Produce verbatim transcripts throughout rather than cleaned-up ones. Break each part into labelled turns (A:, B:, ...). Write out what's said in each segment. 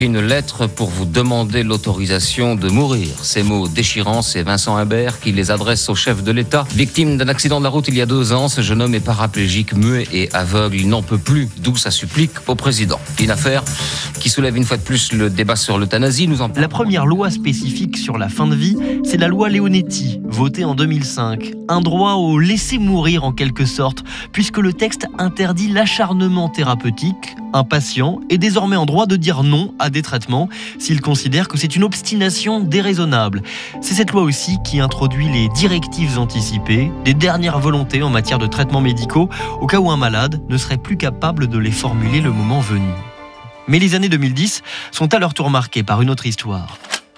A: Une lettre pour vous demander l'autorisation de mourir. Ces mots déchirants, c'est Vincent Imbert qui les adresse au chef de l'État. Victime d'un accident de la route il y a deux ans, ce jeune homme est paraplégique, muet et aveugle. Il n'en peut plus, d'où sa supplique au président. Une affaire qui soulève une fois de plus le débat sur l'euthanasie. Nous en
B: La première loi spécifique sur la fin de vie, c'est la loi Leonetti, votée en deux mille cinq. Un droit au laisser mourir en quelque sorte, puisque le texte interdit l'acharnement thérapeutique. Un patient est désormais en droit de dire non à des traitements s'il considère que c'est une obstination déraisonnable. C'est cette loi aussi qui introduit les directives anticipées, des dernières volontés en matière de traitements médicaux, au cas où un malade ne serait plus capable de les formuler le moment venu. Mais les années deux mille dix sont à leur tour marquées par une autre histoire.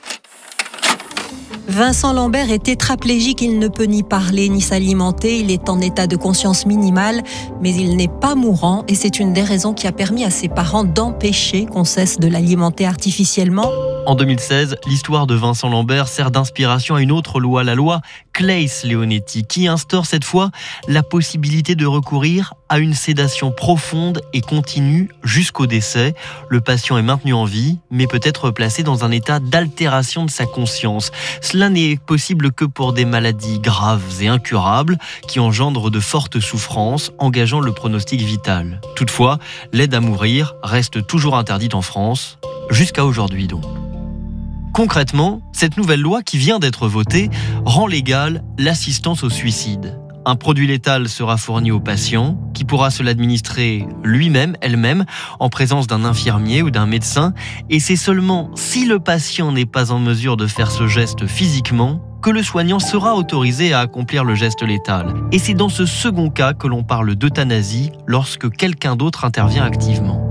C: Vincent Lambert est tétraplégique, il ne peut ni parler ni s'alimenter, il est en état de conscience minimale, mais il n'est pas mourant et c'est une des raisons qui a permis à ses parents d'empêcher qu'on cesse de l'alimenter artificiellement.
B: En deux mille seize, l'histoire de Vincent Lambert sert d'inspiration à une autre loi, la loi Claeys-Leonetti, qui instaure cette fois la possibilité de recourir à une sédation profonde et continue jusqu'au décès. Le patient est maintenu en vie, mais peut être placé dans un état d'altération de sa conscience. Cela n'est possible que pour des maladies graves et incurables qui engendrent de fortes souffrances, engageant le pronostic vital. Toutefois, l'aide à mourir reste toujours interdite en France, jusqu'à aujourd'hui donc. Concrètement, cette nouvelle loi qui vient d'être votée rend légale l'assistance au suicide. Un produit létal sera fourni au patient qui pourra se l'administrer lui-même, elle-même, en présence d'un infirmier ou d'un médecin. Et c'est seulement si le patient n'est pas en mesure de faire ce geste physiquement que le soignant sera autorisé à accomplir le geste létal. Et c'est dans ce second cas que l'on parle d'euthanasie lorsque quelqu'un d'autre intervient activement.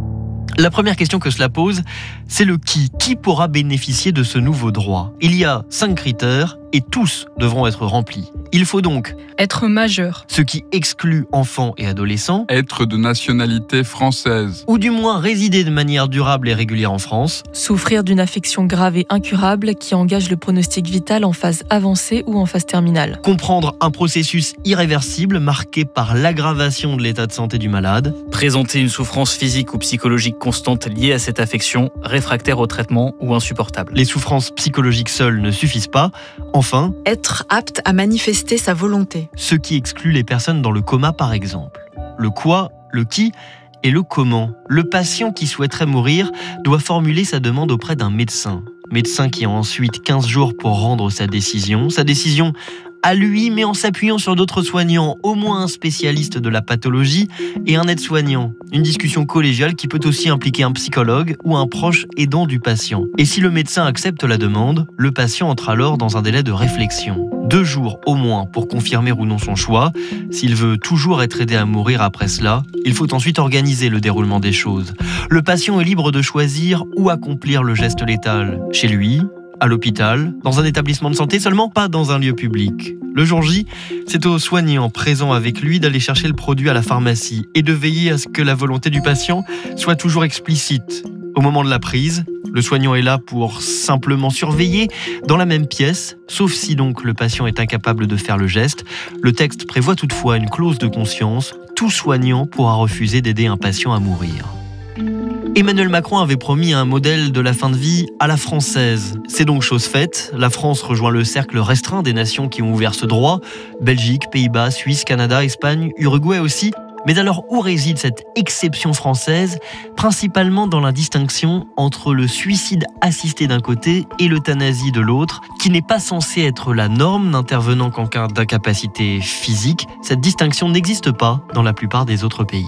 B: La première question que cela pose, c'est le qui. Qui pourra bénéficier de ce nouveau droit ? Il y a cinq critères et tous devront être remplis. Il faut donc
D: être majeur,
B: ce qui exclut enfants et adolescents,
E: être de nationalité française,
B: ou du moins résider de manière durable et régulière en France,
D: souffrir d'une affection grave et incurable qui engage le pronostic vital en phase avancée ou en phase terminale,
B: comprendre un processus irréversible marqué par l'aggravation de l'état de santé du malade,
F: présenter une souffrance physique ou psychologique constante liée à cette affection, réfractaire au traitement ou insupportable.
B: Les souffrances psychologiques seules ne suffisent pas. Enfin,
G: être apte à manifester sa volonté.
B: Ce qui exclut les personnes dans le coma par exemple. Le quoi, le qui et le comment. Le patient qui souhaiterait mourir doit formuler sa demande auprès d'un médecin. Médecin qui a ensuite quinze jours pour rendre sa décision. Sa décision à lui, mais en s'appuyant sur d'autres soignants, au moins un spécialiste de la pathologie et un aide-soignant. Une discussion collégiale qui peut aussi impliquer un psychologue ou un proche aidant du patient. Et si le médecin accepte la demande, le patient entre alors dans un délai de réflexion. Deux jours au moins pour confirmer ou non son choix. S'il veut toujours être aidé à mourir après cela, il faut ensuite organiser le déroulement des choses. Le patient est libre de choisir où accomplir le geste létal. Chez lui, à l'hôpital, dans un établissement de santé, seulement pas dans un lieu public. Le jour J, c'est au soignant présent avec lui d'aller chercher le produit à la pharmacie et de veiller à ce que la volonté du patient soit toujours explicite. Au moment de la prise, le soignant est là pour simplement surveiller dans la même pièce, sauf si donc le patient est incapable de faire le geste. Le texte prévoit toutefois une clause de conscience. Tout soignant pourra refuser d'aider un patient à mourir. Emmanuel Macron avait promis un modèle de la fin de vie à la française. C'est donc chose faite. La France rejoint le cercle restreint des nations qui ont ouvert ce droit. Belgique, Pays-Bas, Suisse, Canada, Espagne, Uruguay aussi. Mais alors où réside cette exception française ? Principalement dans la distinction entre le suicide assisté d'un côté et l'euthanasie de l'autre, qui n'est pas censée être la norme, n'intervenant qu'en cas d'incapacité physique. Cette distinction n'existe pas dans la plupart des autres pays.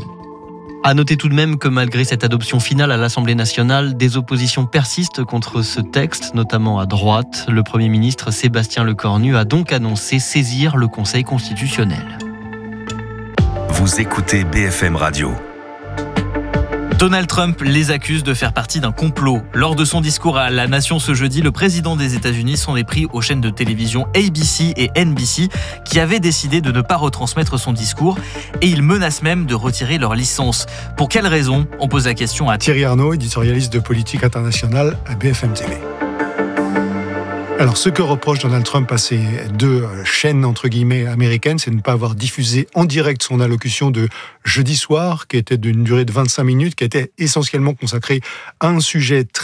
B: À noter tout de même que malgré cette adoption finale à l'Assemblée nationale, des oppositions persistent contre ce texte, notamment à droite. Le Premier ministre Sébastien Lecornu a donc annoncé saisir le Conseil constitutionnel.
H: Vous écoutez B F M Radio.
F: Donald Trump les accuse de faire partie d'un complot. Lors de son discours à la nation ce jeudi, le président des États-Unis s'en est pris aux chaînes de télévision A B C et N B C qui avaient décidé de ne pas retransmettre son discours et il menace même de retirer leur licence. Pour quelles raisons ? On pose la question à
I: Thierry Arnaud, éditorialiste de politique internationale à B F M T V. Alors, ce que reproche Donald Trump à ces deux chaînes, entre guillemets, américaines, c'est de ne pas avoir diffusé en direct son allocution de jeudi soir, qui était d'une durée de vingt-cinq minutes, qui était essentiellement consacrée à un sujet très